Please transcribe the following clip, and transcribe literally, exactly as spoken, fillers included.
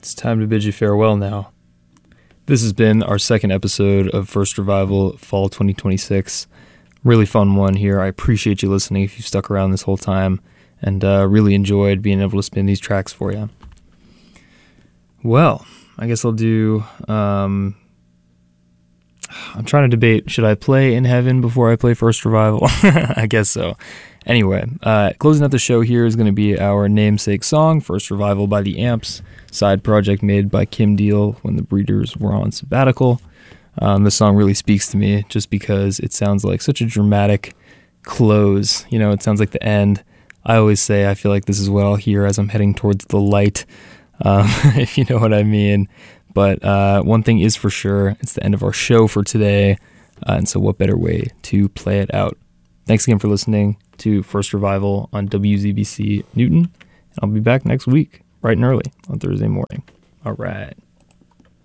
It's time to bid you farewell now. This has been our second episode of First Revival Fall twenty twenty-six. Really fun one here. I appreciate you listening if you've stuck around this whole time, and uh, really enjoyed being able to spin these tracks for you. Well, I guess I'll do... Um, I'm trying to debate, should I play In Heaven before I play First Revival? I guess so. Anyway, uh, closing out the show here is going to be our namesake song, First Revival by The Amps, side project made by Kim Deal when the Breeders were on sabbatical. Um, this song really speaks to me just because it sounds like such a dramatic close. You know, it sounds like the end. I always say I feel like this is what I'll hear as I'm heading towards the light, um, if you know what I mean. But uh, one thing is for sure, it's the end of our show for today, uh, and so what better way to play it out? Thanks again for listening to First Revival on W Z B C Newton, and I'll be back next week, bright and early, on Thursday morning. All right.